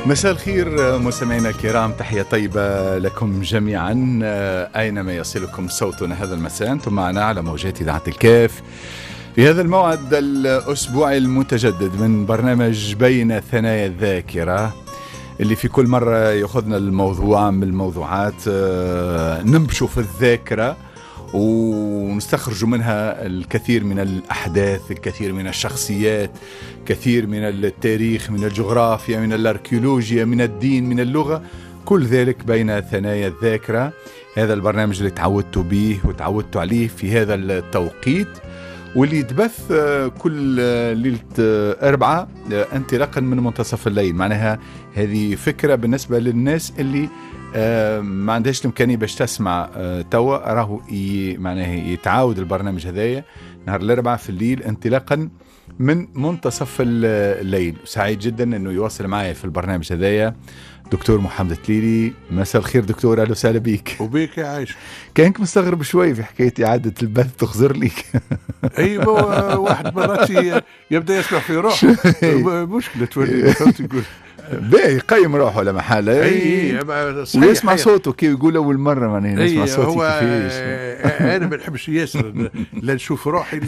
مساء الخير مستمعينا الكرام، تحية طيبة لكم جميعا أينما يصلكم صوتنا هذا المساء. أنتم معنا على موجات إذاعة الكاف في هذا الموعد الأسبوعي المتجدد من برنامج بين ثنايا الذاكرة، اللي في كل مرة يأخذنا الموضوع من الموضوعات ننبشوا في الذاكرة ونستخرج منها الكثير من الأحداث، الكثير من الشخصيات، كثير من التاريخ، من الجغرافيا، من الأركيولوجيا، من الدين، من اللغة، كل ذلك بين ثنايا الذاكرة. هذا البرنامج اللي تعودت به وتعودت عليه في هذا التوقيت، واللي يتبث كل ليلة أربعة انطلاقا من منتصف الليل. معناها هذه فكرة بالنسبة للناس اللي ما عندهاش الإمكانية باش تسمع توا، راهو معناها يتعاود البرنامج هذايا نهار الأربعة في الليل انطلاقا من منتصف الليل. سعيد جدا أنه يواصل معي في البرنامج هذايا دكتور محمد تليلي. مساء الخير دكتور، أهلا وسهلا بيك. وبيك يا عايش. كانك مستغرب شوي في حكاية إعادة البث، تخزر ليك. أيوة، واحد مرات يبدأ يسمع في روحه مشكلة تولي يقول باهي قيم روحه لا محالة، ويسمع صوته كي يقول أول مرة، معناها نسمع صوتي كيفاش. أنا ما نحبش ياسر لا نشوف روحي